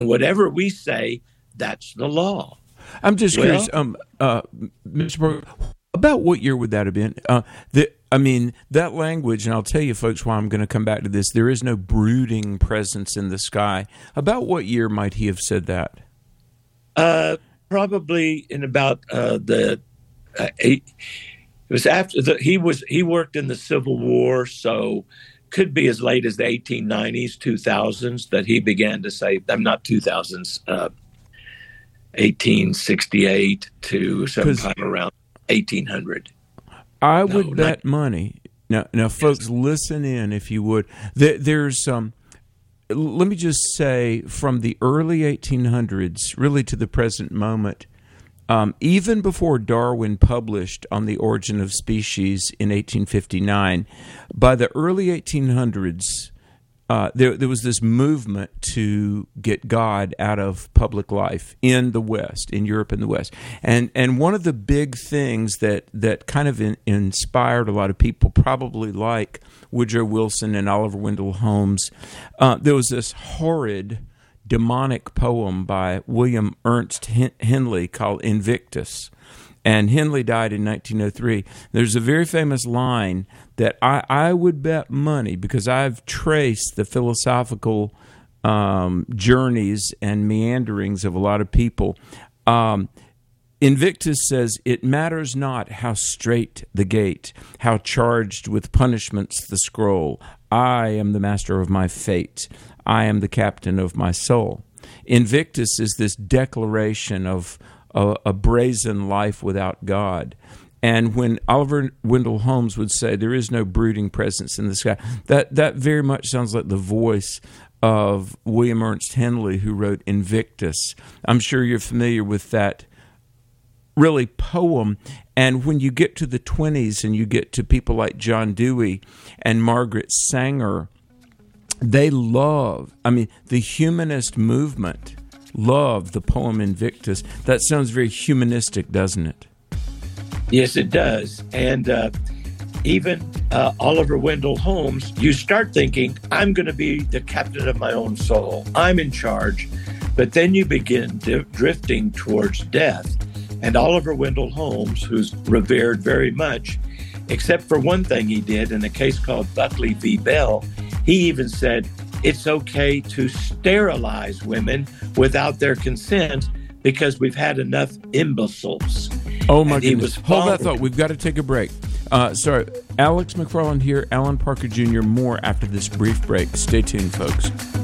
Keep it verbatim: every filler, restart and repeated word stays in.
Whatever we say, that's the law. I'm just Well, curious, um, uh, mister Berger, about what year would that have been? Uh, the, I mean, that language, and I'll tell you, folks, why I'm going to come back to this. There is no brooding presence in the sky. About what year might he have said that? uh, probably in about uh, the uh, eight. It was after the he was he worked in the Civil War, so could be as late as the eighteen nineties, two thousands that he began to say. I'm not two thousands. Uh, eighteen sixty-eight to sometime around eighteen hundred. I No, would not- bet money. Now, now, folks, listen in if you would. There, there's um, let me just say, from the early eighteen hundreds, really to the present moment, um, even before Darwin published On the Origin of Species in eighteen fifty-nine, by the early eighteen hundreds, uh, there, there was this movement to get God out of public life in the West, in Europe and the West. And and one of the big things that, that kind of in, inspired a lot of people, probably like Woodrow Wilson and Oliver Wendell Holmes, uh, there was this horrid demonic poem by William Ernst Hen- Henley called Invictus. And Henley died in nineteen oh three. There's a very famous line that I, I would bet money, because I've traced the philosophical um, journeys and meanderings of a lot of people. Um, Invictus says, "It matters not how straight the gate, how charged with punishments the scroll. I am the master of my fate. I am the captain of my soul." Invictus is this declaration of a, a brazen life without God. And when Oliver Wendell Holmes would say, "There is no brooding presence in the sky," that, that very much sounds like the voice of William Ernst Henley, who wrote Invictus. I'm sure you're familiar with that really poem. And when you get to the twenties and you get to people like John Dewey and Margaret Sanger, they love, I mean, the humanist movement loved the poem Invictus. That sounds very humanistic, doesn't it? Yes, it does. And uh, even uh, Oliver Wendell Holmes, you start thinking, I'm going to be the captain of my own soul. I'm in charge. But then you begin di- drifting towards death. And Oliver Wendell Holmes, who's revered very much, except for one thing he did in a case called Buckley v. Bell, he even said it's okay to sterilize women without their consent because we've had enough imbeciles. Oh, my And he goodness. was Hold that followed- thought. We've got to take a break. Uh, sorry, Alex McFarland here, Alan Parker Junior More after this brief break. Stay tuned, folks.